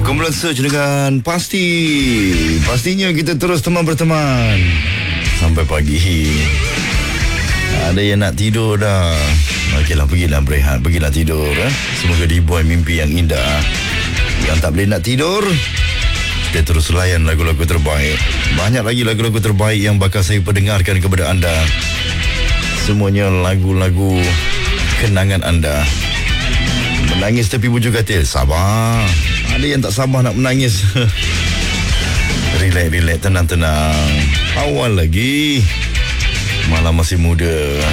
Kumpulan Search dengan pastinya kita terus teman berteman sampai pagi. Ada yang nak tidur dah. Okeylah, pergilah berehat, pergilah tidur. Semoga dibuai mimpi yang indah. Yang tak boleh nak tidur, kita terus layan lagu-lagu terbaik. Banyak lagi lagu-lagu terbaik yang bakal saya perdengarkan kepada anda. Semuanya lagu-lagu kenangan anda. Menangis tepi bujur katil, sabar. Ada yang tak sabar nak menangis. Relax, tenang. Awal lagi, malam masih muda.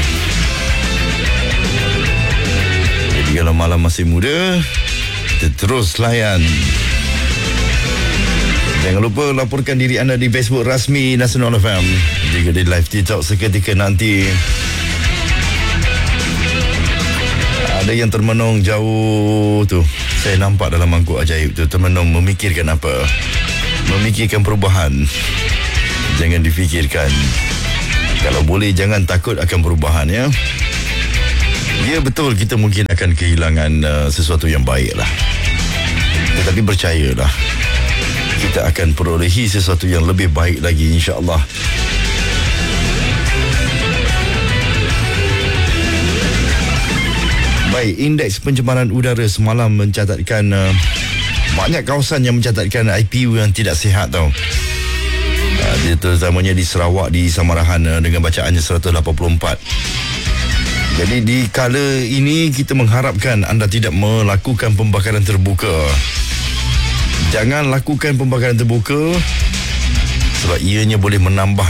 Jadi kalau malam masih muda, kita terus layan. Jangan lupa laporkan diri anda di Facebook rasmi Nasional FM. Jika di live TikTok seketika nanti. Ada yang termenung jauh tu. Saya nampak dalam mangkuk ajaib tu, termenung memikirkan apa? Memikirkan perubahan. Jangan difikirkan. Kalau boleh jangan takut akan perubahan, ya. Ya, betul, kita mungkin akan kehilangan sesuatu yang baik lah. Tetapi percayalah, kita akan perolehi sesuatu yang lebih baik lagi, insya-Allah. Baik, indeks pencemaran udara semalam mencatatkan banyak kawasan yang mencatatkan IPU yang tidak sihat tau. Dia terutamanya di Sarawak, di Samarahan dengan bacaannya 184. Jadi di kala ini kita mengharapkan anda tidak melakukan pembakaran terbuka. Jangan lakukan pembakaran terbuka sebab ianya boleh menambah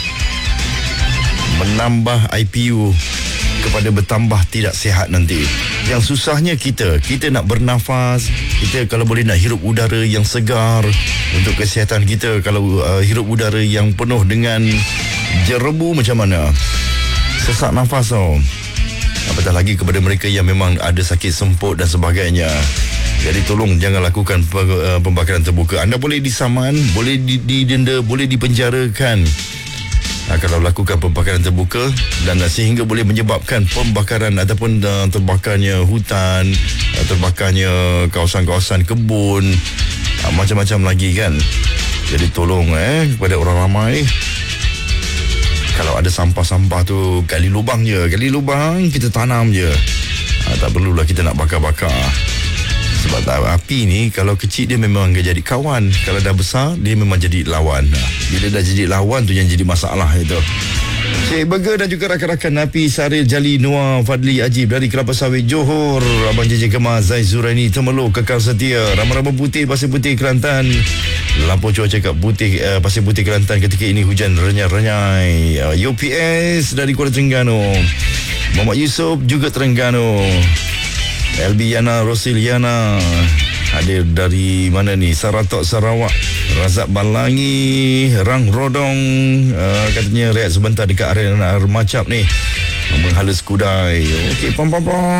IPU kepada bertambah tidak sihat nanti. Yang susahnya kita nak bernafas, kita kalau boleh nak hirup udara yang segar untuk kesihatan kita. Kalau hirup udara yang penuh dengan jerebu macam mana? Sesak nafas tau. Apatah lagi kepada mereka yang memang ada sakit semput dan sebagainya. Jadi tolong jangan lakukan pembakaran terbuka. Anda boleh disaman, boleh didenda, boleh dipenjarakan kalau lakukan pembakaran terbuka, dan sehingga boleh menyebabkan pembakaran ataupun terbakarnya hutan, terbakarnya kawasan-kawasan kebun, macam-macam lagi kan. Jadi tolong kepada orang ramai, kalau ada sampah-sampah tu gali lubang kita tanam je. Tak perlulah kita nak bakar-bakar. Sebab api ni kalau kecil dia memang jadi kawan, kalau dah besar dia memang jadi lawan. Bila dah jadi lawan tu yang jadi masalah itu. Syekh Burger dan juga rakan-rakan Napi Saril Jali Noah Fadli Ajib dari Kelapa Sawit Johor, Abang JJ Kemas Zai Zuraini Temeluk Kekal Setia, Rama-Rama Putih Pasir Putih Kelantan. Lampu cuaca kat Putih Pasir Putih Kelantan ketika ini hujan renyai-renyai. UPS dari Kuala Terengganu, Muhammad Yusof juga Terengganu. LB Yana Rosiliana hadir dari mana ni? Saratok Sarawak. Razak Balangi Rang Rodong, katanya rehat sebentar dekat arena Macap ni, menghala Skudai. Okey, pam.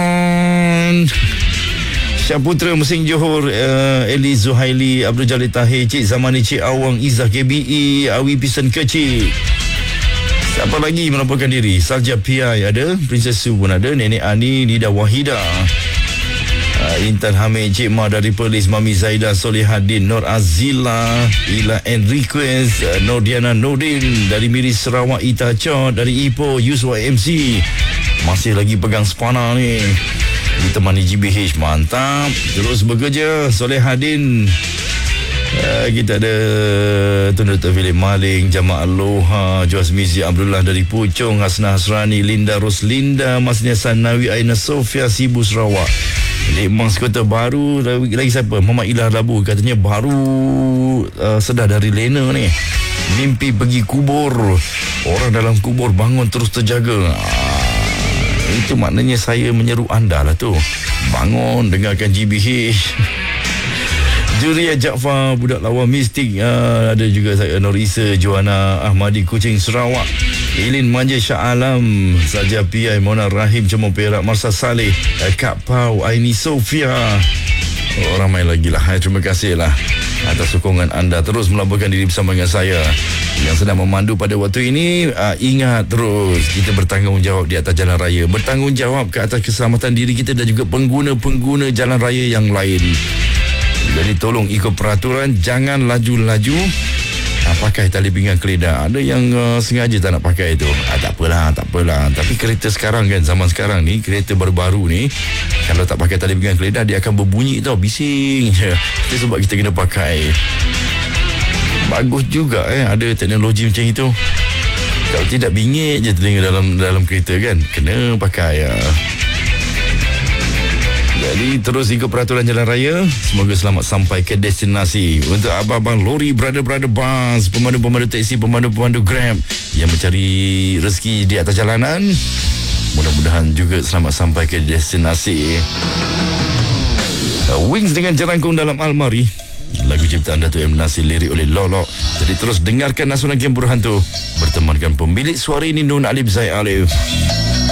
Syaputra Mesing Johor, Eli Zuhaili Abdul Jalil Tahir, Cik Zamani, Cik Awang Izzah KBE, Awi Pisen Kecil. Siapa lagi melaporkan diri? Salja PI ada, Princess Su pun ada, Nenek Ani, Nida Wahida, Intan Hamid, Cik Ma dari Perlis, Mami Zaida, Solihadin, Nur Azila, Ila Enriquez, Nordiana Nordin dari Miris Sarawak, Ita Chod dari Ipoh, Yuswa MC masih lagi pegang spana ni, ditemani GBH, mantap, terus bekerja. Solihadin, kita ada Tun Dr. Philip Maling, Jamaah Aloha, Joas Mizi Abdullah dari Puchong, Hasna Hasrani, Linda Roslinda, Masnya Sanawi, Aina Sofia, Sibu Sarawak. Memang sekota baru lagi siapa? Muhammad Ilah Labu, katanya baru sedar dari Lena ni. Mimpi pergi kubur, orang dalam kubur bangun terus terjaga. Itu maknanya saya menyeru anda lah tu, bangun dengarkan GBH. Juria Jaafar, budak lawa mistik, ada juga saya, Norisa Joanna Ahmadi Kuching Sarawak, Ilin Manja Shah Alam, Saja PI Mona Rahim Cemong Perak, Marsa Saleh, Kak Pau, Aini Sofia, ramai lagi lah. Terima kasih lah atas sokongan anda, terus melaporkan diri bersama dengan saya yang sedang memandu pada waktu ini. Ingat terus, kita bertanggungjawab di atas jalan raya, bertanggungjawab ke atas keselamatan diri kita dan juga pengguna-pengguna jalan raya yang lain. Jadi tolong ikut peraturan, jangan laju-laju. Pakai tali pinggang keledar. Ada yang sengaja tak nak pakai tu. Tak apalah. Tapi kereta sekarang kan, zaman sekarang ni, kereta baru-baru ni, kalau tak pakai tali pinggang keledar, dia akan berbunyi tau, bising je. Itu sebab kita kena pakai. Bagus juga ada teknologi macam itu. Kalau tidak, bingit je telinga dalam kereta kan. Kena pakai. Jadi terus ikut peraturan jalan raya. Semoga selamat sampai ke destinasi. Untuk abang-abang lori, brother-brother bus, pemandu-pemandu teksi, pemandu-pemandu Grab yang mencari rezeki di atas jalanan, mudah-mudahan juga selamat sampai ke destinasi. Wings dengan Jerangkung dalam Almari, lagu ciptaan Datuk M. Nasir, lirik oleh Lolo. Jadi terus dengarkan Nasional Game Berhantu bertemankan pemilik suara ini, Nun Alif Zaid Alif.